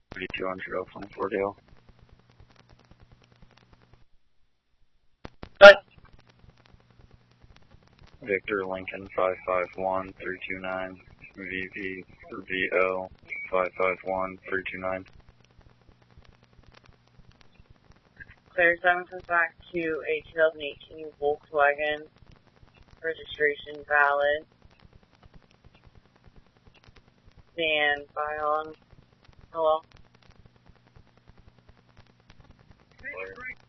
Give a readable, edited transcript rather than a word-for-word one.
3200 Oakland Fordale. Cut. Victor Lincoln 551329. VV or VO 551329. Clear 7 comes back to a 2018 Volkswagen. Registration valid. Stand by on. Hello?